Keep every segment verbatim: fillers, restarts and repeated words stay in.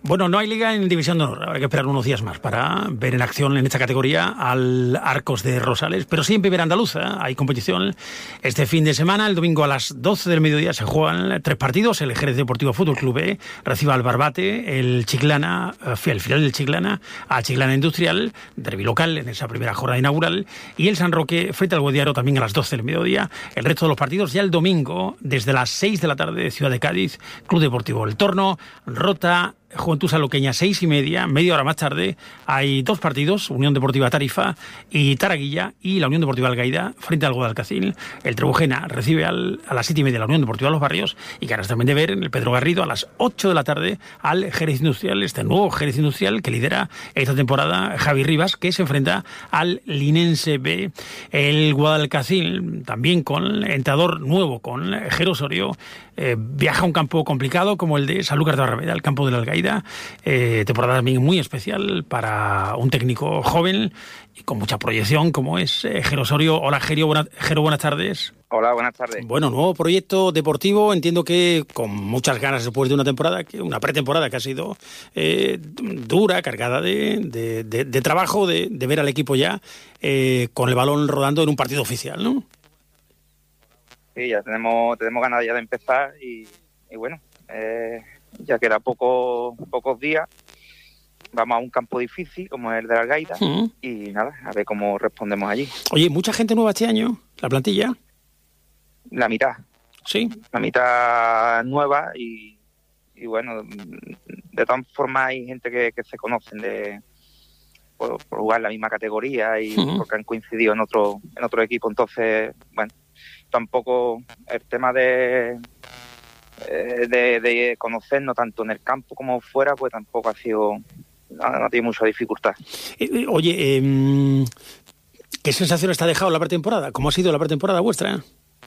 Bueno, no hay liga en División de Honor. Habrá que esperar unos días más para ver en acción en esta categoría al Arcos de Rosales. Pero sí en Primera Andaluza hay competición este fin de semana. El domingo a las doce del mediodía se juegan tres partidos. El Jerez Deportivo Fútbol Club B recibe al Barbate, el Chiclana, el final del Chiclana, a Chiclana Industrial, derbi local en esa primera jornada inaugural. Y el San Roque frente al Guadiaro también a las doce del mediodía. El resto de los partidos ya el domingo, desde las seis de la tarde, Ciudad de Cádiz, Club Deportivo El Torno, Rota, Juventud Sanluqueña, seis y media, media hora más tarde, hay dos partidos, Unión Deportiva Tarifa y Taraguilla, y la Unión Deportiva Algaida frente al Guadalcacil. El Trebujena recibe al, a las siete y media la Unión Deportiva Los Barrios, y ganas también de ver en el Pedro Garrido a las ocho de la tarde al Jerez Industrial, este nuevo Jerez Industrial que lidera esta temporada Javi Rivas, que se enfrenta al Linense B. El Guadalcacil, también con entrenador nuevo, con Jero Osorio, eh, viaja a un campo complicado como el de Sanlúcar de Barrameda, el campo de la Algaida. Eh, temporada también muy especial para un técnico joven y con mucha proyección como es eh, Jero Osorio. Hola Jero, buena, Jero, buenas tardes. Hola, buenas tardes. Bueno, nuevo proyecto deportivo, entiendo que con muchas ganas después de una temporada, que una pretemporada que ha sido eh, dura, cargada de, de, de, de trabajo, de, de ver al equipo ya eh, con el balón rodando en un partido oficial, ¿no? Sí, ya tenemos, tenemos ganas ya de empezar y, y bueno, eh... ya queda poco, pocos días, vamos a un campo difícil como el de la Algaida, uh-huh. y nada, a ver cómo respondemos allí. Oye, ¿mucha gente nueva este año? ¿La plantilla? La mitad. Sí. La mitad nueva y, y bueno, de todas formas hay gente que, que se conocen de por, por jugar en la misma categoría y uh-huh. porque han coincidido en otro, en otro equipo, entonces, bueno, tampoco el tema de... De, de conocernos tanto en el campo como fuera, pues tampoco ha sido, no, no tiene mucha dificultad. Eh, oye, eh, ¿qué sensaciones te ha dejado la pretemporada? ¿Cómo ha sido la pretemporada vuestra?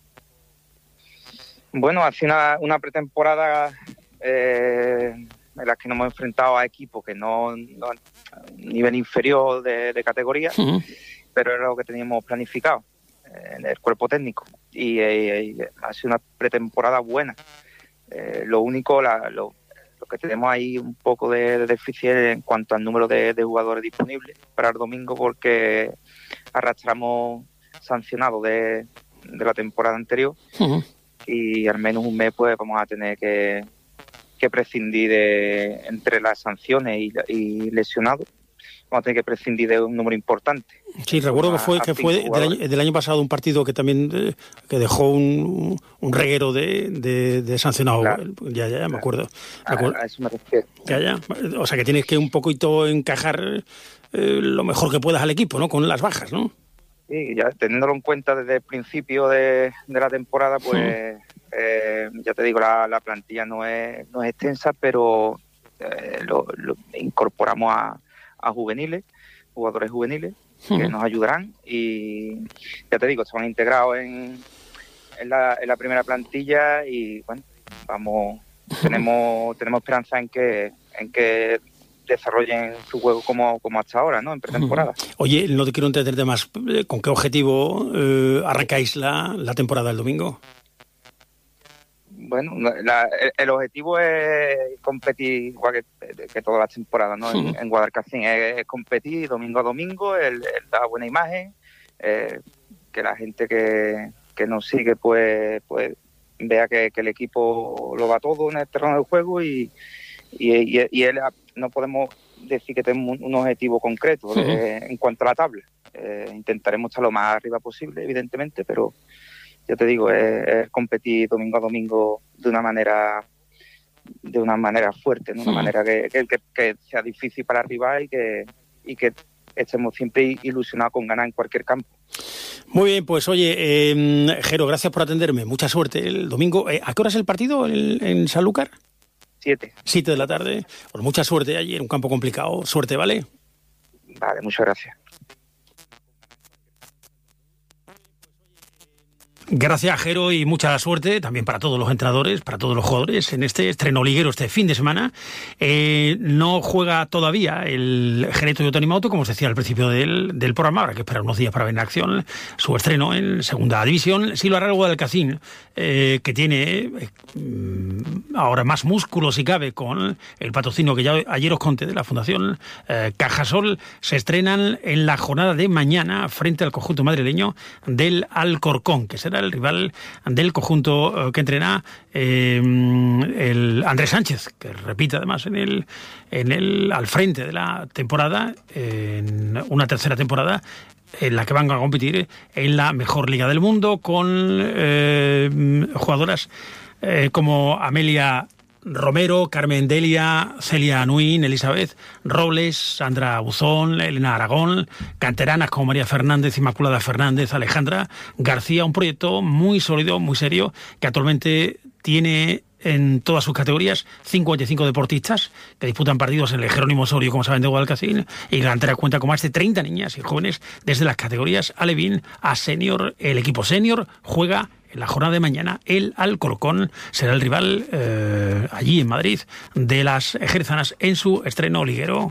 Bueno, ha sido una, una pretemporada eh, en la que nos hemos enfrentado a equipos que no, no nivel inferior de, de categoría, uh-huh. pero era lo que teníamos planificado eh, en el cuerpo técnico y eh, ha sido una pretemporada buena. Eh, lo único, la, lo, lo que tenemos ahí un poco de, de déficit en cuanto al número de, de jugadores disponibles para el domingo, porque arrastramos sancionados de, de la temporada anterior uh-huh. y al menos un mes pues vamos a tener que, que prescindir de, entre las sanciones y, y lesionados, vamos a tener que prescindir de un número importante. Sí, recuerdo que fue que fue del año, del año pasado un partido que también eh, que dejó un, un reguero de, de, de sancionados. Claro, ya, ya, ya, me acuerdo. Me acuerdo. A, a eso me refiero. Ya, ya. O sea que tienes que un poquito encajar eh, lo mejor que puedas al equipo, ¿no? Con las bajas, ¿no? Sí, ya teniéndolo en cuenta desde el principio de, de la temporada, pues sí. eh, ya te digo, la, la plantilla no es, no es extensa, pero eh, lo, lo incorporamos a, a juveniles, jugadores juveniles, que nos ayudarán y ya te digo, estamos integrados en, en, la, en la primera plantilla y bueno, vamos, tenemos tenemos esperanza en que en que desarrollen su juego como, como hasta ahora, ¿no? En pretemporada. Oye, no te quiero entreterte más, ¿con qué objetivo eh, arrancáis la, la temporada el domingo? Bueno, la, el, el objetivo es competir igual que, que todas las temporadas, ¿no? En, en Guadalcacín es, es competir domingo a domingo, el, el dar buena imagen, eh, que la gente que, que nos sigue pues pues vea que, que el equipo lo va todo en el terreno del juego y, y, y, y él, no podemos decir que tenemos un, un objetivo concreto uh-huh. de, en cuanto a la tabla. Eh, intentaremos estar lo más arriba posible, evidentemente, pero ya te digo, es, es competir domingo a domingo de una manera de una manera fuerte, de una mm. manera que, que, que sea difícil para arriba y que, y que estemos siempre ilusionados con ganar en cualquier campo. Muy bien, pues oye, eh, Jero, gracias por atenderme, mucha suerte el domingo. Eh, ¿A qué hora es el partido en, en Sanlúcar? Siete. Siete de la tarde. Pues mucha suerte allí en un campo complicado. Suerte, ¿vale? Vale, muchas gracias. Gracias, Jero, y mucha suerte también para todos los entrenadores, para todos los jugadores en este estreno liguero este fin de semana. Eh, no juega todavía el Jerez Toyota Animauto, como os decía al principio del, del programa. Habrá que esperar unos días para ver en acción su estreno en segunda división. Sí lo hará el Guadalcacín, eh, que tiene eh, ahora más músculos si cabe con el patrocinio que ya ayer os conté de la Fundación eh, Cajasol. Se estrenan en la jornada de mañana frente al conjunto madrileño del Alcorcón, que será el rival del conjunto que entrena eh, el Andrés Sánchez, que repite además en el, en el al frente de la temporada, en una tercera temporada en la que van a competir en la mejor liga del mundo con eh, jugadoras eh, como Amelia Romero, Carmen Delia, Celia Nuín, Elizabeth Robles, Sandra Buzón, Elena Aragón, canteranas como María Fernández, Inmaculada Fernández, Alejandra García. Un proyecto muy sólido, muy serio, que actualmente tiene en todas sus categorías cincuenta y cinco deportistas que disputan partidos en el Jerónimo Osorio, como saben, de Guadalcacín, y la cantera cuenta con más de treinta niñas y jóvenes desde las categorías alevín a senior. El equipo senior juega en la jornada de mañana. El Alcorcón será el rival eh, allí en Madrid de las jerezanas en su estreno liguero.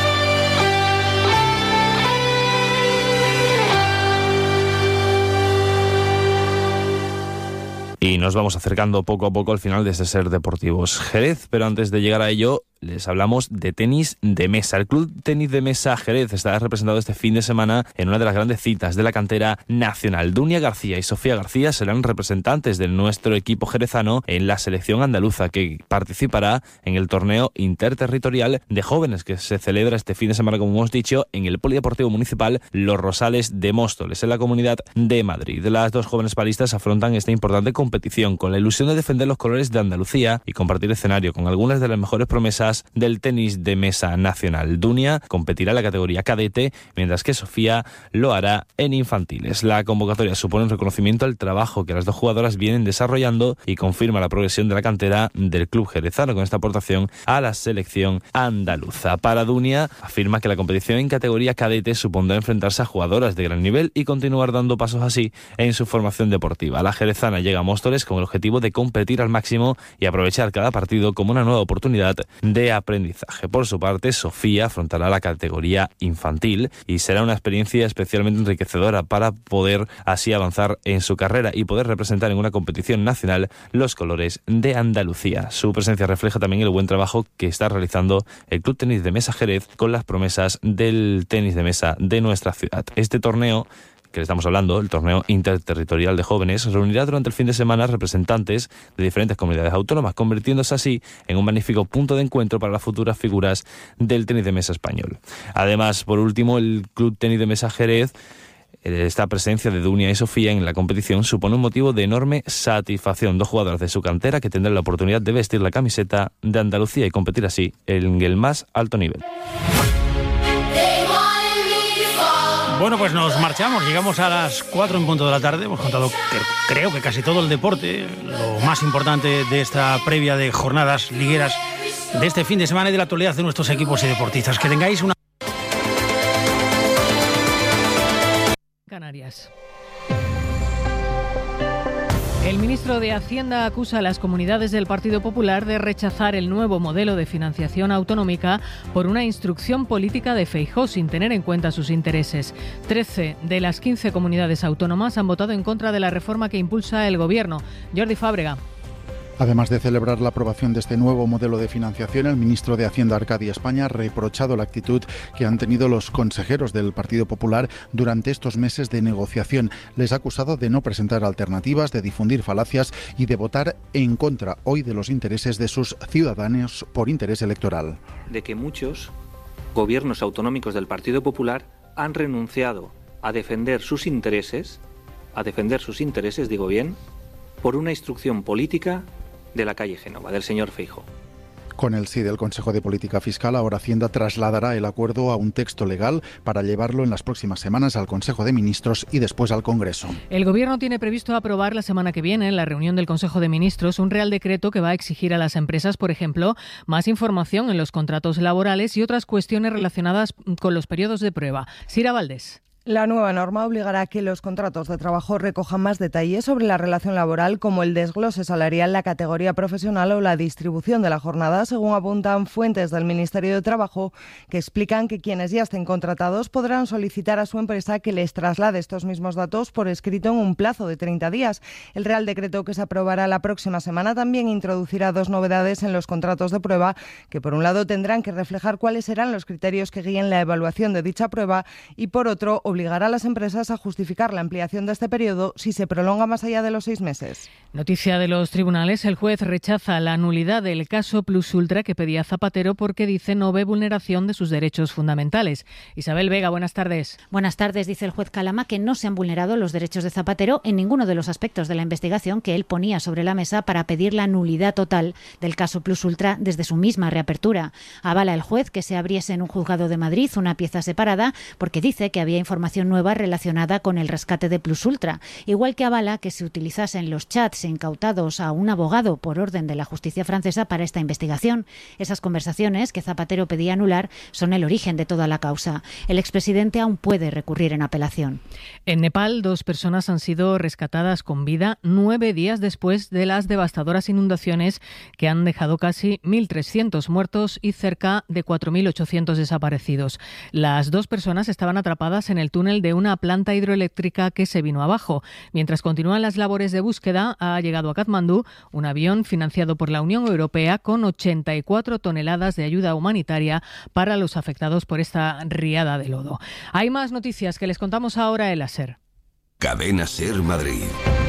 Y nos vamos acercando poco a poco al final de este Ser Deportivos Jerez, pero antes de llegar a ello les hablamos de tenis de mesa. El Club Tenis de Mesa Jerez estará representado este fin de semana en una de las grandes citas de la cantera nacional. Dunia García y Sofía García serán representantes de nuestro equipo jerezano en la selección andaluza, que participará en el torneo interterritorial de jóvenes que se celebra este fin de semana, como hemos dicho, en el Polideportivo Municipal Los Rosales de Móstoles, en la Comunidad de Madrid. Las dos jóvenes palistas afrontan esta importante competición con la ilusión de defender los colores de Andalucía y compartir escenario con algunas de las mejores promesas del tenis de mesa nacional. Dunia competirá en la categoría cadete, mientras que Sofía lo hará en infantiles. La convocatoria supone un reconocimiento al trabajo que las dos jugadoras vienen desarrollando y confirma la progresión de la cantera del club jerezano con esta aportación a la selección andaluza. Para Dunia, afirma que la competición en categoría cadete supondrá enfrentarse a jugadoras de gran nivel y continuar dando pasos así en su formación deportiva. La jerezana llega a Móstoles con el objetivo de competir al máximo y aprovechar cada partido como una nueva oportunidad de aprendizaje. Por su parte, Sofía afrontará la categoría infantil y será una experiencia especialmente enriquecedora para poder así avanzar en su carrera y poder representar en una competición nacional los colores de Andalucía. Su presencia refleja también el buen trabajo que está realizando el Club Tenis de Mesa Jerez con las promesas del tenis de mesa de nuestra ciudad. Este torneo que le estamos hablando, el torneo interterritorial de jóvenes, reunirá durante el fin de semana representantes de diferentes comunidades autónomas, convirtiéndose así en un magnífico punto de encuentro para las futuras figuras del tenis de mesa español. Además, por último, el Club Tenis de Mesa Jerez, esta presencia de Dunia y Sofía en la competición supone un motivo de enorme satisfacción. Dos jugadoras de su cantera que tendrán la oportunidad de vestir la camiseta de Andalucía y competir así en el más alto nivel. Bueno, pues nos marchamos, llegamos a las cuatro en punto de la tarde, hemos contado que, creo que casi todo el deporte, lo más importante de esta previa de jornadas ligueras de este fin de semana y de la actualidad de nuestros equipos y deportistas. Que tengáis una... Canarias. El ministro de Hacienda acusa a las comunidades del Partido Popular de rechazar el nuevo modelo de financiación autonómica por una instrucción política de Feijóo sin tener en cuenta sus intereses. Trece de las quince comunidades autónomas han votado en contra de la reforma que impulsa el Gobierno. Jordi Fábrega. Además de celebrar la aprobación de este nuevo modelo de financiación, el ministro de Hacienda, Arcadio España, ha reprochado la actitud que han tenido los consejeros del Partido Popular durante estos meses de negociación. Les ha acusado de no presentar alternativas, de difundir falacias y de votar en contra hoy de los intereses de sus ciudadanos por interés electoral. De que muchos gobiernos autonómicos del Partido Popular han renunciado a defender sus intereses, a defender sus intereses, digo bien, por una instrucción política de la calle Génova, del señor Feijóo. Con el sí del Consejo de Política Fiscal, ahora Hacienda trasladará el acuerdo a un texto legal para llevarlo en las próximas semanas al Consejo de Ministros y después al Congreso. El Gobierno tiene previsto aprobar la semana que viene, en la reunión del Consejo de Ministros, un Real Decreto que va a exigir a las empresas, por ejemplo, más información en los contratos laborales y otras cuestiones relacionadas con los periodos de prueba. Sira Valdés. La nueva norma obligará a que los contratos de trabajo recojan más detalles sobre la relación laboral, como el desglose salarial, la categoría profesional o la distribución de la jornada, según apuntan fuentes del Ministerio de Trabajo, que explican que quienes ya estén contratados podrán solicitar a su empresa que les traslade estos mismos datos por escrito en un plazo de treinta días. El Real Decreto, que se aprobará la próxima semana, también introducirá dos novedades en los contratos de prueba, que por un lado tendrán que reflejar cuáles serán los criterios que guíen la evaluación de dicha prueba y por otro obligará a las empresas a justificar la ampliación de este periodo si se prolonga más allá de los seis meses. Noticia de los tribunales. El juez rechaza la nulidad del caso Plus Ultra que pedía Zapatero porque dice no ve vulneración de sus derechos fundamentales. Isabel Vega, buenas tardes. Buenas tardes. Dice el juez Calama que no se han vulnerado los derechos de Zapatero en ninguno de los aspectos de la investigación que él ponía sobre la mesa para pedir la nulidad total del caso Plus Ultra desde su misma reapertura. Avala el juez que se abriese en un juzgado de Madrid una pieza separada porque dice que había información nueva relacionada con el rescate de Plus Ultra, igual que avala que se utilizasen los chats incautados a un abogado por orden de la justicia francesa para esta investigación. Esas conversaciones que Zapatero pedía anular son el origen de toda la causa. El expresidente aún puede recurrir en apelación. En Nepal, dos personas han sido rescatadas con vida nueve días después de las devastadoras inundaciones que han dejado casi mil trescientos muertos y cerca de cuatro mil ochocientos desaparecidos. Las dos personas estaban atrapadas en el túnel de una planta hidroeléctrica que se vino abajo. Mientras continúan las labores de búsqueda, ha llegado a Katmandú un avión financiado por la Unión Europea con ochenta y cuatro toneladas de ayuda humanitaria para los afectados por esta riada de lodo. Hay más noticias que les contamos ahora en la SER. Cadena SER Madrid.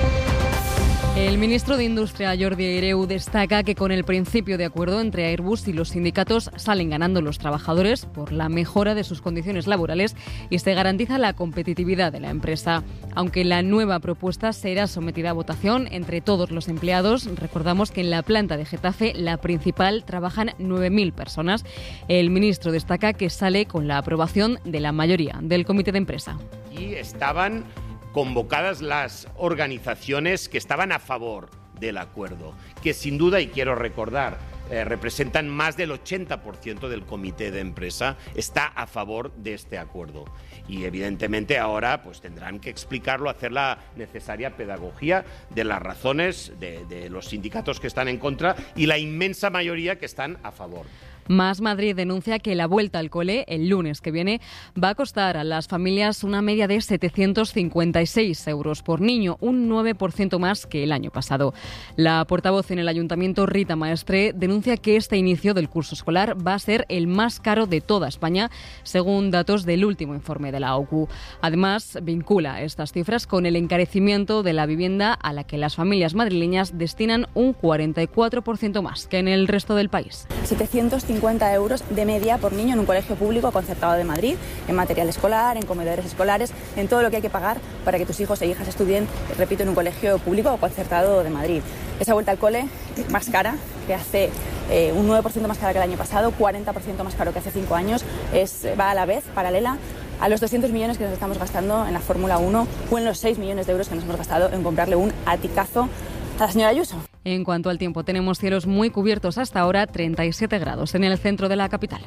El ministro de Industria, Jordi Hereu, destaca que con el principio de acuerdo entre Airbus y los sindicatos salen ganando los trabajadores por la mejora de sus condiciones laborales y se garantiza la competitividad de la empresa. Aunque la nueva propuesta será sometida a votación entre todos los empleados, recordamos que en la planta de Getafe, la principal, trabajan nueve mil personas. El ministro destaca que sale con la aprobación de la mayoría del comité de empresa. Y estaban convocadas las organizaciones que estaban a favor del acuerdo, que sin duda, y quiero recordar, eh, representan más del ochenta por ciento del comité de empresa, está a favor de este acuerdo. Y evidentemente ahora pues tendrán que explicarlo, hacer la necesaria pedagogía de las razones de, de los sindicatos que están en contra y la inmensa mayoría que están a favor. Más Madrid denuncia que la vuelta al cole el lunes que viene va a costar a las familias una media de setecientos cincuenta y seis euros por niño, un nueve por ciento más que el año pasado. La portavoz en el Ayuntamiento, Rita Maestre, denuncia que este inicio del curso escolar va a ser el más caro de toda España, según datos del último informe de la O C U. Además, vincula estas cifras con el encarecimiento de la vivienda a la que las familias madrileñas destinan un cuarenta y cuatro por ciento más que en el resto del país. setecientos cincuenta euros de media por niño en un colegio público concertado de Madrid, en material escolar, en comedores escolares, en todo lo que hay que pagar para que tus hijos e hijas estudien, repito, en un colegio público o concertado de Madrid. Esa vuelta al cole más cara, que hace eh, un nueve por ciento más cara que el año pasado, cuarenta por ciento más caro que hace cinco años, es, va a la vez, paralela a los doscientos millones que nos estamos gastando en la Fórmula uno o en los seis millones de euros que nos hemos gastado en comprarle un aticazo a la señora Ayuso. En cuanto al tiempo, tenemos cielos muy cubiertos hasta ahora, treinta y siete grados en el centro de la capital.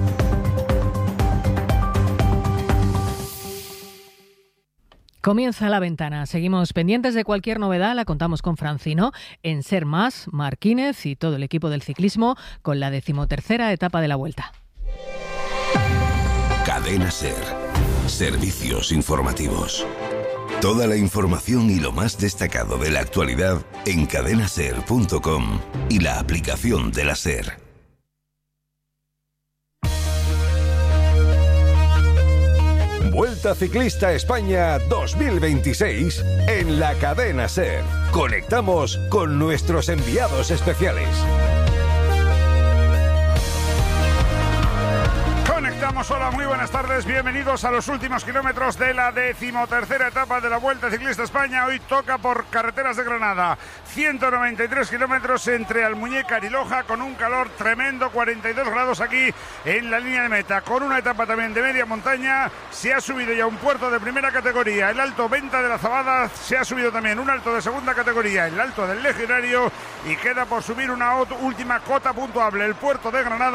Comienza La Ventana. Seguimos pendientes de cualquier novedad, la contamos con Francino en Ser Más, Marquínez y todo el equipo del ciclismo con la decimotercera etapa de la Vuelta. Cadena SER. Servicios informativos. Toda la información y lo más destacado de la actualidad en cadena ser punto com y la aplicación de la SER. Vuelta Ciclista España dos mil veintiséis en la cadena SER. Conectamos con nuestros enviados especiales. Conectamos, hola, muy buenas tardes, bienvenidos a los últimos kilómetros de la decimotercera etapa de la Vuelta Ciclista España. Hoy toca por carreteras de Granada, ciento noventa y tres kilómetros entre Almuñécar y Loja, con un calor tremendo, cuarenta y dos grados aquí en la línea de meta, con una etapa también de media montaña. Se ha subido ya un puerto de primera categoría, el Alto Venta de la Zabada, se ha subido también un alto de segunda categoría, el Alto del Legionario, y queda por subir una última cota puntuable, el puerto de Granada,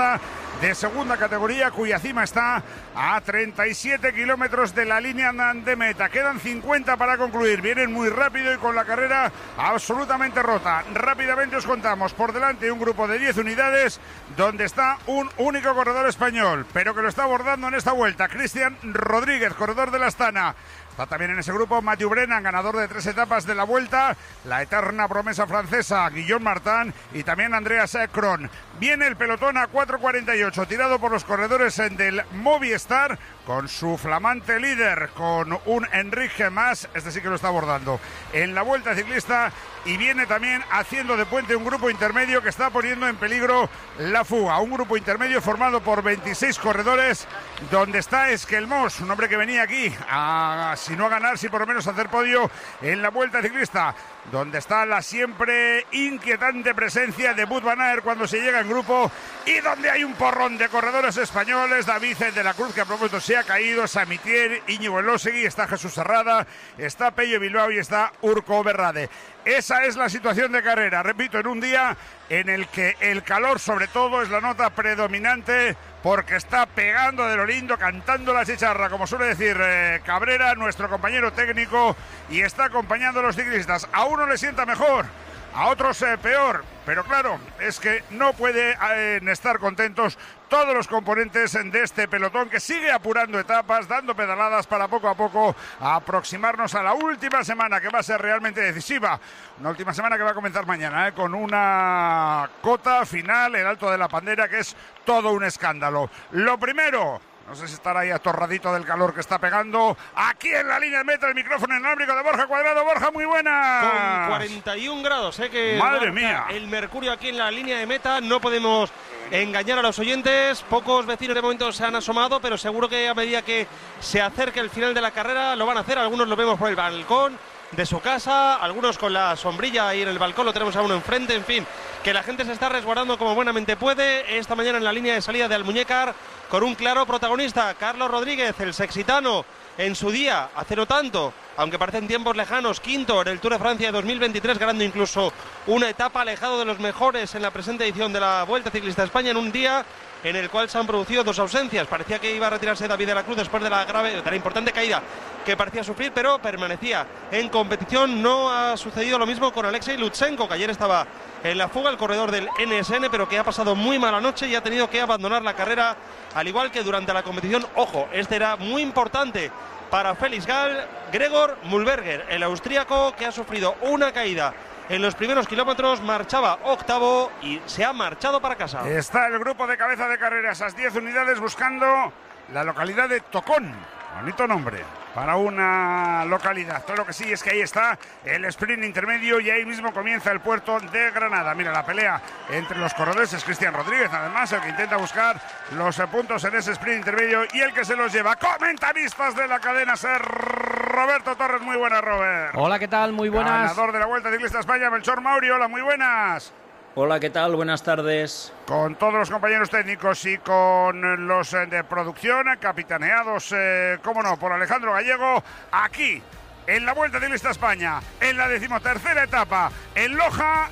de segunda categoría, cuya cima está a treinta y siete kilómetros de la línea de meta. Quedan cincuenta para concluir. Vienen muy rápido y con la carrera absolutamente rota. Rápidamente os contamos. Por delante un grupo de diez unidades donde está un único corredor español, pero que lo está abordando en esta vuelta. Cristian Rodríguez, corredor de la Astana. Está también en ese grupo Mathieu Brennan, ganador de tres etapas de la Vuelta, la eterna promesa francesa Guillaume Martin y también Andreas Kron. Viene el pelotón a cuatro cuarenta y ocho, tirado por los corredores del Movistar, con su flamante líder, con un Enrique Mas, este sí que lo está abordando en la Vuelta Ciclista, y viene también haciendo de puente un grupo intermedio que está poniendo en peligro la fuga. Un grupo intermedio formado por veintiséis corredores, donde está Esquelmos, un hombre que venía aquí a, si no a ganar, si por lo menos a hacer podio en la Vuelta Ciclista, donde está la siempre inquietante presencia de Wout van Aert cuando se llega en grupo, y donde hay un porrón de corredores españoles. David de la Cruz, que a propósito se ha caído, Samitier, Íñigo Elósegui, está Jesús Serrada, está Pello Bilbao y está Urco Berrade. Esa es la situación de carrera, repito, en un día en el que el calor sobre todo es la nota predominante, porque está pegando de lo lindo, cantando la chicharra, como suele decir eh, Cabrera, nuestro compañero técnico, y está acompañando a los ciclistas. A uno le sienta mejor, a otros eh, peor, pero claro, es que no pueden eh, estar contentos todos los componentes de este pelotón, que sigue apurando etapas, dando pedaladas para poco a poco aproximarnos a la última semana, que va a ser realmente decisiva. Una última semana que va a comenzar mañana, ¿eh? con una cota final, el Alto de la Pandera, que es todo un escándalo. Lo primero, no sé si estará ahí atorradito del calor que está pegando. Aquí en la línea de meta, el micrófono inalámbrico de Borja Cuadrado. Borja, muy buena. Con cuarenta y un grados, ¿eh? Que madre mía. El mercurio aquí en la línea de meta. No podemos engañar a los oyentes. Pocos vecinos de momento se han asomado, pero seguro que a medida que se acerque el final de la carrera lo van a hacer. Algunos lo vemos por el balcón de su casa, algunos con la sombrilla ahí en el balcón, lo tenemos a uno enfrente. En fin, que la gente se está resguardando como buenamente puede. Esta mañana en la línea de salida de Almuñécar, con un claro protagonista, Carlos Rodríguez, el sexitano, en su día, hace no tanto, aunque parecen tiempos lejanos, quinto en el Tour de Francia de dos mil veintitrés, ganando incluso una etapa, alejado de los mejores en la presente edición de la Vuelta Ciclista a España, en un día en el cual se han producido dos ausencias. Parecía que iba a retirarse David de la Cruz después de la grave, de la importante caída que parecía sufrir, pero permanecía en competición. No ha sucedido lo mismo con Alexei Lutsenko, que ayer estaba en la fuga, el corredor del N S N, pero que ha pasado muy mala noche y ha tenido que abandonar la carrera, al igual que durante la competición. Ojo, este era muy importante para Félix Gall, Gregor Mühlberger, el austríaco, que ha sufrido una caída en los primeros kilómetros, marchaba octavo y se ha marchado para casa. Está el grupo de cabeza de carrera, esas diez unidades, buscando la localidad de Tocón. Bonito nombre para una localidad. Todo lo que sí es que ahí está el sprint intermedio y ahí mismo comienza el puerto de Granada. Mira, la pelea entre los corredores es Cristian Rodríguez, además, el que intenta buscar los puntos en ese sprint intermedio y el que se los lleva. Comentaristas de la cadena SER, Roberto Torres. Muy buenas, Robert. Hola, ¿qué tal? Muy buenas. Ganador de la Vuelta Ciclista a España, Melchor Mauri. Hola, muy buenas. Hola, ¿qué tal? Buenas tardes. Con todos los compañeros técnicos y con los eh, de producción, capitaneados, eh, cómo no, por Alejandro Gallego, aquí, en la Vuelta Ciclista a España, en la decimotercera etapa, en Loja,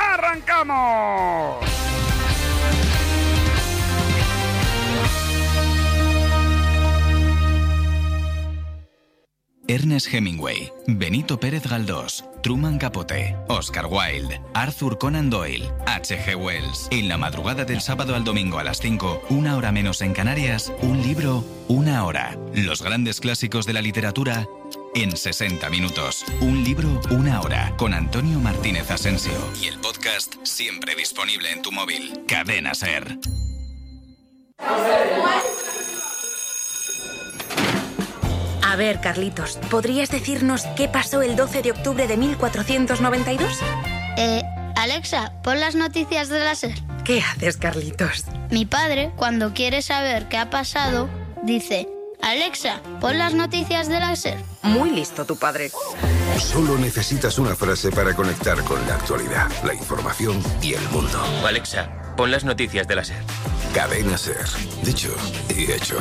¡arrancamos! Ernest Hemingway, Benito Pérez Galdós, Truman Capote, Oscar Wilde, Arthur Conan Doyle, H G Wells. En la madrugada del sábado al domingo a las cinco, una hora menos en Canarias, un libro, una hora. Los grandes clásicos de la literatura en sesenta minutos. Un libro, una hora. Con Antonio Martínez Asensio. Y el podcast siempre disponible en tu móvil. Cadena SER. A ver, Carlitos, ¿podrías decirnos qué pasó el doce de octubre de mil cuatrocientos noventa y dos? Eh, Alexa, pon las noticias de la SER. ¿Qué haces, Carlitos? Mi padre, cuando quiere saber qué ha pasado, dice: Alexa, pon las noticias de la SER. Muy listo tu padre. Solo necesitas una frase para conectar con la actualidad, la información y el mundo. Alexa, pon las noticias de la SER. Cadena SER. Dicho y hecho.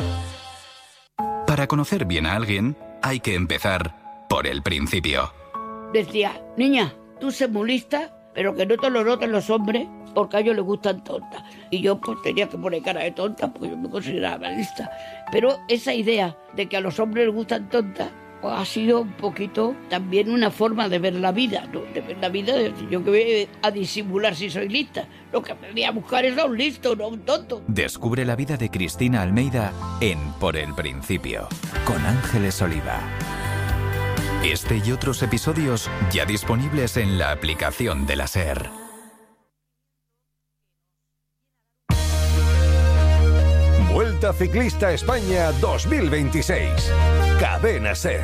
Para conocer bien a alguien, hay que empezar por el principio. Decía: niña, tú sé muy lista, pero que no te lo noten los hombres, porque a ellos les gustan tontas. Y yo pues tenía que poner cara de tonta porque yo me consideraba lista. Pero esa idea de que a los hombres les gustan tontas pues ha sido un poquito también una forma de ver la vida, ¿no? De ver la vida, de decir, yo que voy a disimular si soy lista. Lo que me voy a buscar es a un listo, no a un tonto. Descubre la vida de Cristina Almeida en Por el Principio, con Ángeles Oliva. Este y otros episodios ya disponibles en la aplicación de la SER. Vuelta Ciclista España dos mil veintiséis. Cadena SER.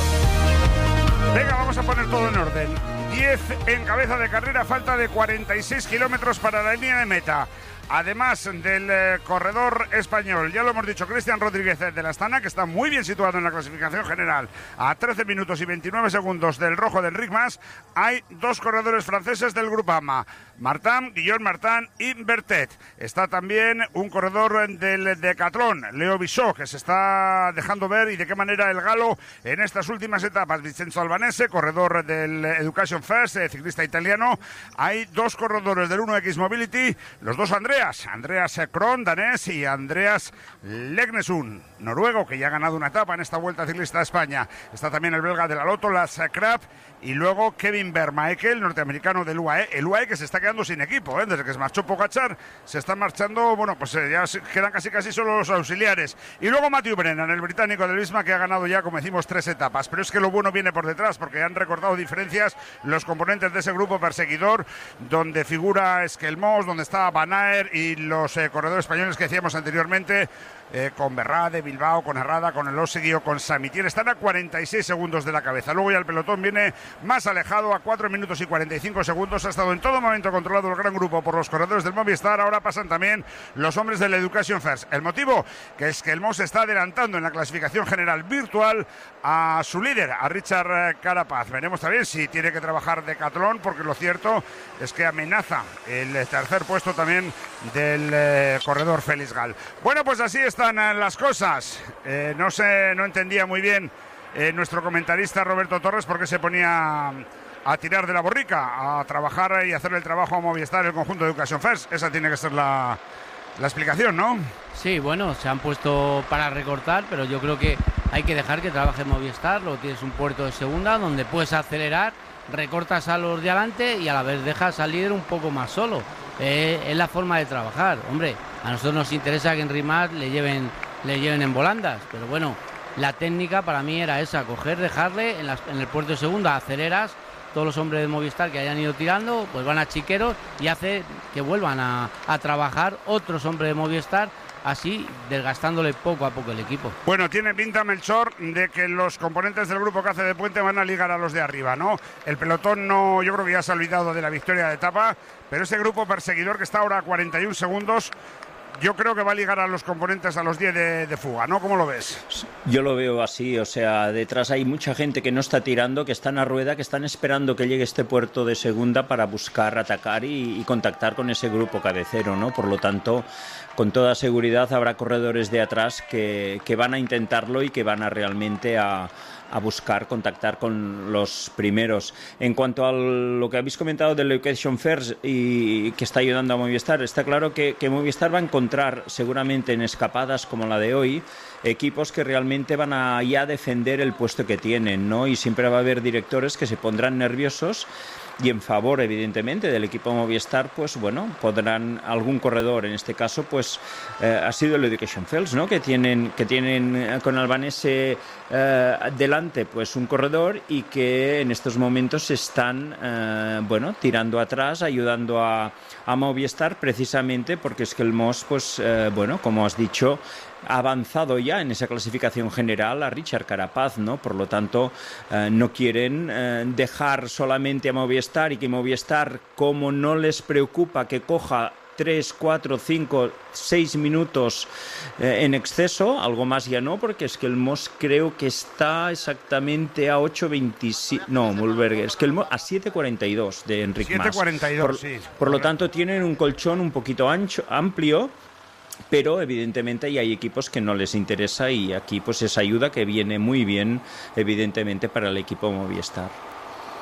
Venga, vamos a poner todo en orden. diez en cabeza de carrera, falta de cuarenta y seis kilómetros para la línea de meta. Además del eh, corredor español, ya lo hemos dicho, Cristian Rodríguez de la Astana, que está muy bien situado en la clasificación general, a trece minutos y veintinueve segundos del rojo de Enric Mas. Hay dos corredores franceses del Groupama, Martin, Guillaume Martin y Bertet. Está también un corredor del Decathlon, Leo Bissot, que se está dejando ver y de qué manera el galo en estas últimas etapas. Vincenzo Albanese, corredor del Education First, eh, ciclista italiano. Hay dos corredores del uno equis Mobility, los dos Andrés Andreas Kron, danés, y Andreas Legnesund, noruego, que ya ha ganado una etapa en esta Vuelta Ciclista de España. Está también el belga de la Lotto, Lars Krab, y luego Kevin Vermaeke, el norteamericano del U A E. El U A E que se está quedando sin equipo, ¿eh? Desde que se marchó Pogačar, se están marchando, bueno, pues eh, ya quedan casi casi solo los auxiliares. Y luego Matthew Brennan, el británico del Visma, que ha ganado ya, como decimos, tres etapas. Pero es que lo bueno viene por detrás, porque han recortado diferencias los componentes de ese grupo perseguidor, donde figura Esquelmós, donde está Van Aert y los eh, corredores españoles que decíamos anteriormente, eh, con Berrade, Bilbao, con Herrada, con el Oseguio, con Samitier. Están a cuarenta y seis segundos de la cabeza. Luego ya el pelotón viene más alejado, a cuatro minutos y cuarenta y cinco segundos. Ha estado en todo momento controlado el gran grupo por los corredores del Movistar. Ahora pasan también los hombres del Education First. El motivo, que es que el Mo se está adelantando en la clasificación general virtual a su líder, a Richard Carapaz. Veremos también si tiene que trabajar Decathlon, porque lo cierto es que amenaza el tercer puesto también del eh, corredor Félix Gal. Bueno, pues así están eh, las cosas. Eh, no sé, no entendía muy bien eh, nuestro comentarista Roberto Torres por qué se ponía a tirar de la borrica, a trabajar y hacer el trabajo a Movistar el conjunto de Education First. Esa tiene que ser la, la explicación, ¿no? Sí, bueno, se han puesto para recortar, pero yo creo que hay que dejar que trabaje Movistar. Luego tienes un puerto de segunda donde puedes acelerar, recortas a los de adelante y a la vez dejas al líder un poco más solo. Eh, es la forma de trabajar. Hombre, a nosotros nos interesa que Enric Mas le lleven, le lleven en volandas, pero bueno, la técnica para mí era esa, coger, dejarle en, las, en el puerto de segunda, aceleras, todos los hombres de Movistar que hayan ido tirando, pues van a chiqueros y hace que vuelvan a, a trabajar otros hombres de Movistar, así desgastándole poco a poco el equipo. Bueno, tiene pinta, Melchor, de que los componentes del grupo que hace de puente van a ligar a los de arriba, ¿no? El pelotón no, yo creo que ya se ha olvidado de la victoria de etapa, pero ese grupo perseguidor que está ahora a cuarenta y un segundos, yo creo que va a ligar a los componentes a los diez de, de fuga, ¿no? ¿Cómo lo ves? Yo lo veo así, o sea, detrás hay mucha gente que no está tirando, que están a rueda, que están esperando que llegue este puerto de segunda para buscar atacar y, y contactar con ese grupo cabecero, ¿no? Por lo tanto, con toda seguridad habrá corredores de atrás que, que van a intentarlo y que van a realmente a... a buscar contactar con los primeros. En cuanto a lo que habéis comentado del Education First y que está ayudando a Movistar, está claro que, que Movistar va a encontrar seguramente en escapadas como la de hoy equipos que realmente van a ya defender el puesto que tienen, ¿no? Y siempre va a haber directores que se pondrán nerviosos y en favor, evidentemente, del equipo Movistar, pues bueno, podrán algún corredor, en este caso, pues eh, ha sido el Education First, ¿no? Que tienen, que tienen eh, con Albanese eh, delante, pues un corredor y que en estos momentos están, eh, bueno, tirando atrás, ayudando a, a Movistar, precisamente porque es que el Mos, pues, eh, bueno, como has dicho, ha avanzado ya en esa clasificación general a Richard Carapaz, ¿no? Por lo tanto, eh, no quieren eh, dejar solamente a Movistar y que Movistar, como no les preocupa que coja tres, cuatro, cinco, seis minutos eh, en exceso, algo más ya no, porque es que el Mos creo que está exactamente a ocho veintisiete, no, Mulberger, es que el Mos a siete cuarenta y dos de Enric Mas. siete cuarenta y dos, por, sí. Por lo tanto, tienen un colchón un poquito ancho, amplio, pero evidentemente hay equipos que no les interesa y aquí pues esa ayuda que viene muy bien evidentemente para el equipo Movistar.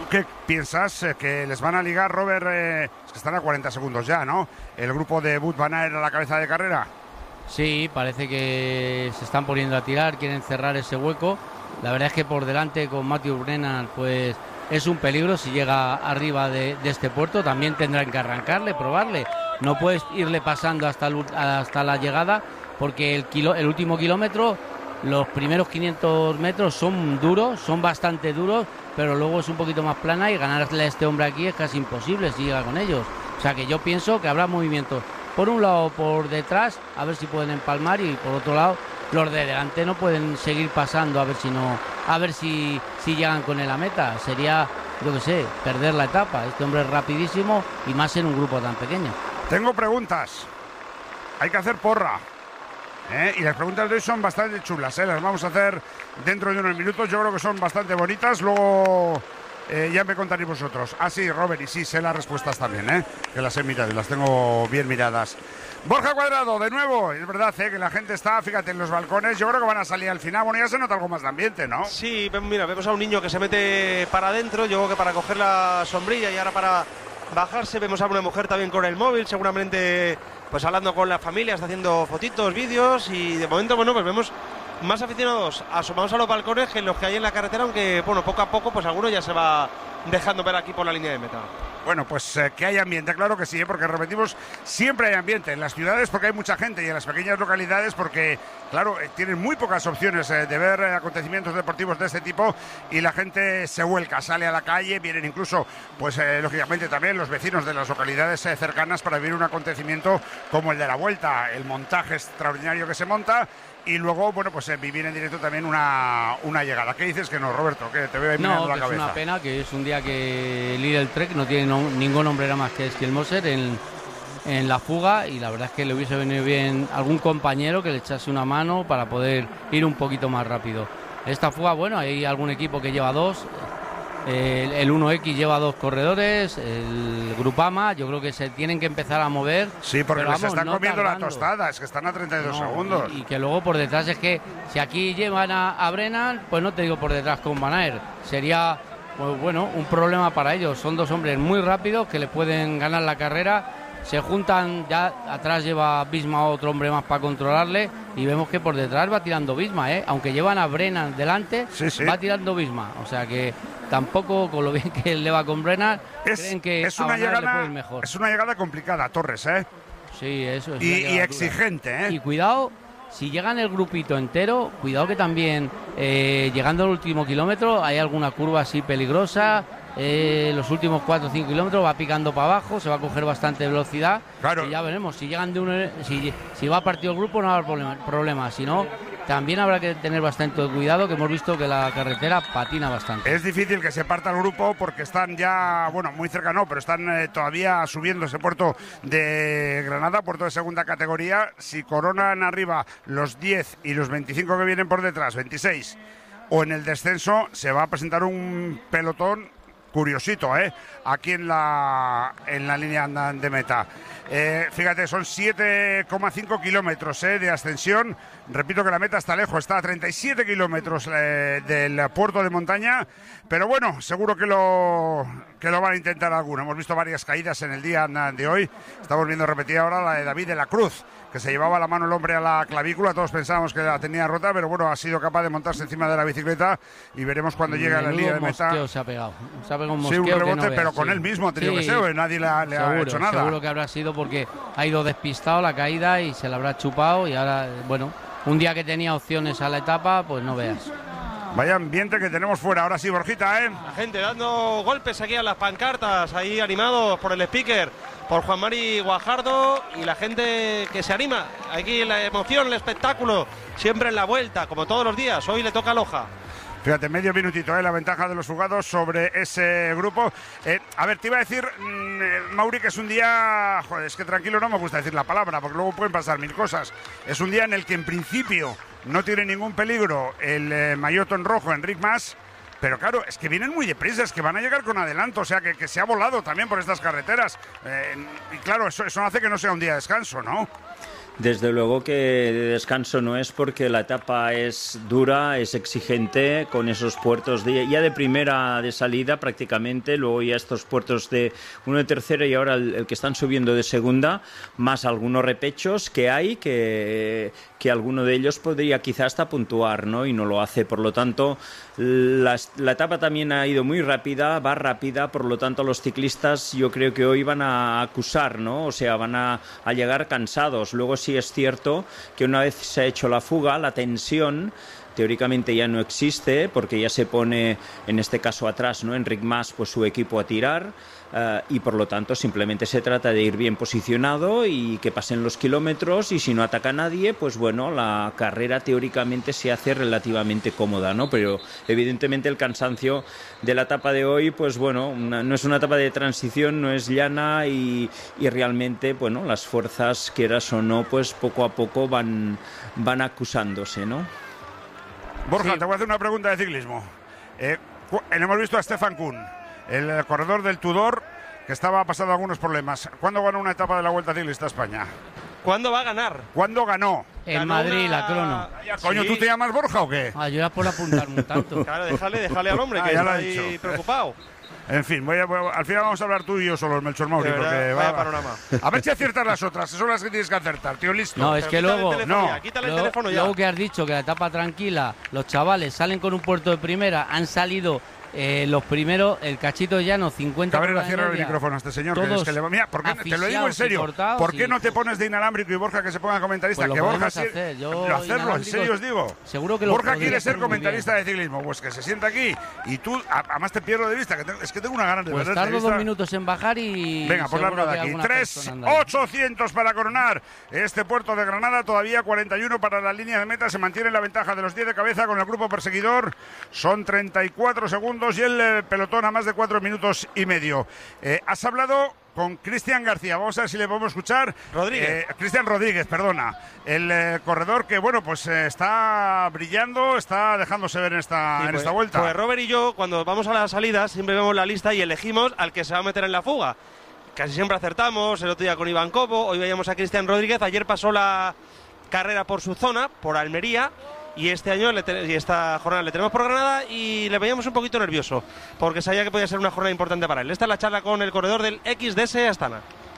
¿Tú qué piensas? Eh, ¿Que les van a ligar, Robert? Eh, es que están a cuarenta segundos ya, ¿no? ¿El grupo de Wout van Aert a la cabeza de carrera? Sí, parece que se están poniendo a tirar, quieren cerrar ese hueco. La verdad es que por delante con Matthew Brennan, pues es un peligro si llega arriba de, de este puerto. También tendrán que arrancarle, probarle. No puedes irle pasando hasta, el, hasta la llegada, porque el, kilo, el último kilómetro, los primeros quinientos metros son duros, son bastante duros, pero luego es un poquito más plana y ganarle a este hombre aquí es casi imposible si llega con ellos. O sea que yo pienso que habrá movimientos por un lado por detrás, a ver si pueden empalmar, y por otro lado los de delante no pueden seguir pasando, a ver si no, a ver si, si llegan con él a meta. Sería, yo qué sé, perder la etapa. Este hombre es rapidísimo y más en un grupo tan pequeño. Tengo preguntas. Hay que hacer porra. ¿Eh? Y las preguntas de hoy son bastante chulas, ¿eh? Las vamos a hacer dentro de unos minutos. Yo creo que son bastante bonitas. Luego eh, ya me contaréis vosotros. Ah, sí, Robert, y sí, sé las respuestas también, ¿eh? Que las he mirado y las tengo bien miradas. Borja Cuadrado, de nuevo. Es verdad, ¿eh? Que la gente está, fíjate, en los balcones. Yo creo que van a salir al final. Bueno, ya se nota algo más de ambiente, ¿no? Sí, mira, vemos a un niño que se mete para adentro. Yo creo que para coger la sombrilla y ahora para bajarse. Vemos a una mujer también con el móvil, seguramente pues hablando con la familia, está haciendo fotitos, vídeos, y de momento, bueno, pues vemos más aficionados asomados a los balcones que los que hay en la carretera, aunque, bueno, poco a poco, pues alguno ya se va dejando ver aquí por la línea de meta. Bueno, pues eh, que hay ambiente, claro que sí, ¿eh? Porque repetimos, siempre hay ambiente en las ciudades porque hay mucha gente, y en las pequeñas localidades porque, claro, eh, tienen muy pocas opciones eh, de ver eh, acontecimientos deportivos de este tipo, y la gente se vuelca, sale a la calle, vienen incluso, pues eh, lógicamente también los vecinos de las localidades eh, cercanas para vivir un acontecimiento como el de la Vuelta, el montaje extraordinario que se monta. Y luego, bueno, pues eh, vivir en directo también una, una llegada. ¿Qué dices que no, Roberto? Que te veo ahí mirando la cabeza. No, es una pena, que es un día que Lidl Trek no tiene no, ningún hombre más que Skjelmoser en, en la fuga, y la verdad es que le hubiese venido bien algún compañero que le echase una mano para poder ir un poquito más rápido. Esta fuga, bueno, hay algún equipo que lleva dos. El, el uno equis lleva dos corredores, el Grupama, yo creo que se tienen que empezar a mover. Sí, porque pero les vamos, están no comiendo tardando. la tostada, es que están a treinta y dos No, segundos. Y, y que luego por detrás es que si aquí llevan a, a Brennan, pues no te digo por detrás con Van Aert, sería, pues bueno, un problema para ellos. Son dos hombres muy rápidos que le pueden ganar la carrera. Se juntan, ya atrás lleva Visma otro hombre más para controlarle, y vemos que por detrás va tirando Visma, ¿eh? Aunque llevan a Brennan delante, sí, sí. va tirando Visma. O sea que tampoco, con lo bien que le va con Brennan, es, creen que es a una Van Aert le llegada, puede ir mejor. es una llegada complicada, Torres, ¿eh? Sí, eso es. Y, una y llegada exigente, dura. ¿eh? Y cuidado, si llegan el grupito entero, cuidado que también eh, llegando al último kilómetro hay alguna curva así peligrosa. Eh, los últimos cuatro o cinco kilómetros va picando para abajo, se va a coger bastante velocidad. Claro. Y ya veremos, si llegan de uno, si, si va partido el grupo no habrá problema, problema. Si no, también habrá que tener bastante cuidado, que hemos visto que la carretera patina bastante. Es difícil que se parta el grupo porque están ya, bueno, muy cerca no, pero están eh, todavía subiendo ese puerto de Granada, puerto de segunda categoría. Si coronan arriba los diez y los veinticinco que vienen por detrás, veintiséis, o en el descenso, se va a presentar un pelotón curiosito, ¿eh? Aquí en la, en la línea de meta. Eh, fíjate, son siete coma cinco kilómetros eh, de ascensión. Repito que la meta está lejos, está a treinta y siete kilómetros eh, del puerto de montaña. Pero bueno, seguro que lo, que lo van a intentar alguno. Hemos visto varias caídas en el día de hoy. Estamos viendo repetida ahora la de David de la Cruz, que se llevaba la mano el hombre a la clavícula. Todos pensábamos que la tenía rota, pero bueno, ha sido capaz de montarse encima de la bicicleta, y veremos cuando llegue a la línea de meta. Se ha pegado, se ha pegado un sí, un rebote, no veas, pero con sí. él mismo ha tenido sí, que ser, ¿eh? Nadie le ha, le seguro, ha hecho nada. Seguro que habrá sido porque ha ido despistado la caída y se la habrá chupado, y ahora, bueno, un día que tenía opciones a la etapa, pues no veas. Vaya ambiente que tenemos fuera. Ahora sí, Borjita, ¿eh? La gente dando golpes aquí a las pancartas, ahí animados por el speaker, por Juan Mari Guajardo, y la gente que se anima. Aquí la emoción, el espectáculo, siempre en la Vuelta, como todos los días. Hoy le toca a Loja. Fíjate, medio minutito, ¿eh? La ventaja de los jugados sobre ese grupo. Eh, a ver, te iba a decir, mmm, Mauri, que es un día... Joder, es que tranquilo no me gusta decir la palabra, porque luego pueden pasar mil cosas. Es un día en el que en principio no tiene ningún peligro el eh, maillot en rojo, Enric Mas. Pero claro, es que vienen muy deprisa, es que van a llegar con adelanto, o sea, que, que se ha volado también por estas carreteras. Eh, y claro, eso, eso hace que no sea un día de descanso, ¿no? desde luego que de descanso no es, porque la etapa es dura, es exigente, con esos puertos de, ya de primera de salida prácticamente, luego ya estos puertos de uno de tercera y ahora el, el que están subiendo de segunda, más algunos repechos que hay, que, que alguno de ellos podría quizás hasta puntuar, ¿no? Y no lo hace, por lo tanto la, la etapa también ha ido muy rápida, va rápida, por lo tanto los ciclistas yo creo que hoy van a acusar, ¿no? O sea, van a, a llegar cansados. Luego sí es cierto que una vez se ha hecho la fuga, la tensión teóricamente ya no existe, porque ya se pone, en este caso atrás, ¿no? Enric Mas, pues su equipo a tirar, uh, y por lo tanto simplemente se trata de ir bien posicionado y que pasen los kilómetros, y si no ataca a nadie, pues bueno, la carrera teóricamente se hace relativamente cómoda, ¿no? Pero evidentemente el cansancio de la etapa de hoy, pues bueno, una, no es una etapa de transición, no es llana, y, y realmente, bueno, las fuerzas, quieras o no, pues poco a poco van, van acusándose, ¿no? Borja, Sí. te voy a hacer una pregunta de ciclismo. Eh, cu- hemos visto a Stefan Kuhn, el eh, corredor del Tudor, que estaba pasando algunos problemas. ¿Cuándo ganó una etapa de la Vuelta Ciclista a España? ¿Cuándo va a ganar? ¿Cuándo ganó? En Ganó Madrid, una- la crono. Ya, coño, Sí. ¿tú te llamas Borja o qué? Ah, yo era por apuntarme un tanto. Claro, déjale, déjale al hombre, Ah, que ya lo está ha ahí dicho. preocupado. En fin, voy a- voy a- al final vamos a hablar tú y yo solos, Melchor Mauri, De verdad, porque vaya va- panorama. A ver si aciertas las otras, que son las que tienes que acertar, tío, listo. No, es Pero que quítale luego, el teléfono no. ya, quítale el luego, teléfono ya. luego que has dicho que la etapa tranquila, los chavales salen con un puerto de primera, han salido eh, los primeros, el cachito llano, cincuenta Cabrera, por cierra el media, micrófono a este señor. Que todos es que le va- Mira, ¿por qué, te lo digo en asfixiados y serio. cortados ¿Por qué y- no te pones de inalámbrico y Borja que se ponga comentarista? Pues lo que Borja podemos sí- hacer, yo lo hacerlo, en inalámbrico serio os digo. seguro que lo Borja podría quiere ser hacer muy comentarista de ciclismo, pues que se sienta aquí y tú, a- además te pierdo de vista, que te- es que tengo una ganas de Pues perderte de tardo vista. dos minutos en bajar y Venga, pues seguro larga de que aquí. alguna tres persona anda ahí. ochocientos para coronar este puerto de Granada. Todavía cuarenta y uno para la línea de meta. Se mantiene la ventaja de los diez de cabeza con el grupo perseguidor. Son treinta y cuatro segundos y el eh, pelotón a más de cuatro minutos y medio. Eh, has hablado con Cristian García. Vamos a ver si le podemos escuchar. Rodríguez. Eh, Cristian Rodríguez, perdona. El eh, corredor que, bueno, pues eh, está brillando, está dejándose ver en esta, Sí, en pues, esta vuelta. Pues Robert y yo, cuando vamos a las salidas, siempre vemos la lista y elegimos al que se va a meter en la fuga. Casi siempre acertamos, el otro día con Iván Cobo, hoy veíamos a Cristian Rodríguez, ayer pasó la carrera por su zona, por Almería, y este año le te- y esta jornada le tenemos por Granada y le veíamos un poquito nervioso, porque sabía que podía ser una jornada importante para él. Esta es la charla con el corredor del X D S Astana.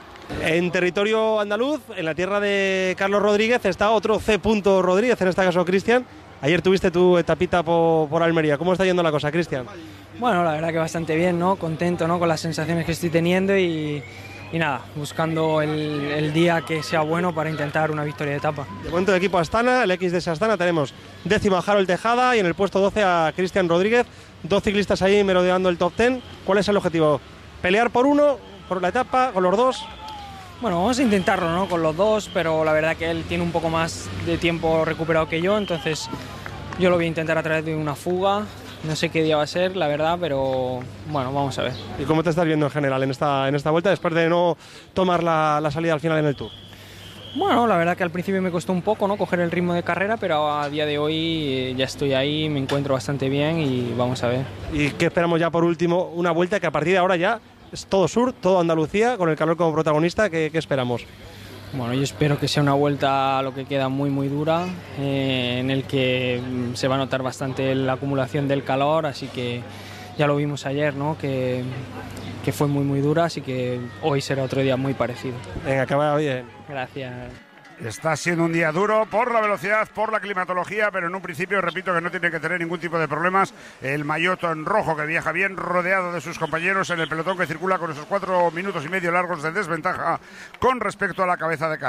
En territorio andaluz, en la tierra de Carlos Rodríguez, está otro C. Rodríguez, en este caso Cristian. Ayer tuviste tu etapita por, por Almería. ¿Cómo está yendo la cosa, Cristian? Bueno, la verdad que bastante bien, ¿no? Contento, ¿no? Con las sensaciones que estoy teniendo y, y nada, buscando el, el día que sea bueno para intentar una victoria de etapa. De momento el equipo Astana, el X D S Astana, tenemos décimo a Harold Tejada y en el puesto doce a Cristian Rodríguez. Dos ciclistas ahí merodeando el top diez. ¿Cuál es el objetivo? ¿Pelear por uno, por la etapa, con los dos? Bueno, vamos a intentarlo, ¿no? Con los dos, pero la verdad que él tiene un poco más de tiempo recuperado que yo, entonces yo lo voy a intentar a través de una fuga. No sé qué día va a ser, la verdad, pero bueno, vamos a ver. ¿Y cómo te estás viendo en general en esta, en esta vuelta después de no tomar la, la salida al final en el Tour? Bueno, la verdad que al principio me costó un poco, ¿no? Coger el ritmo de carrera, pero a día de hoy eh, ya estoy ahí, me encuentro bastante bien y vamos a ver. ¿Y qué esperamos ya por último? Una vuelta que a partir de ahora ya es todo sur, todo Andalucía, con el calor como protagonista. ¿Qué, qué esperamos? Bueno, yo espero que sea una vuelta a lo que queda muy muy dura, eh, en el que mm, se va a notar bastante la acumulación del calor, así que ya lo vimos ayer, ¿no? Que, que fue muy muy dura, así que hoy será otro día muy parecido. Venga, que vaya bien. Gracias. Está siendo un día duro por la velocidad, por la climatología, pero en un principio repito que no tiene que tener ningún tipo de problemas. El maillot en rojo que viaja bien rodeado de sus compañeros en el pelotón que circula con esos cuatro minutos y medio largos de desventaja con respecto a la cabeza de carrera.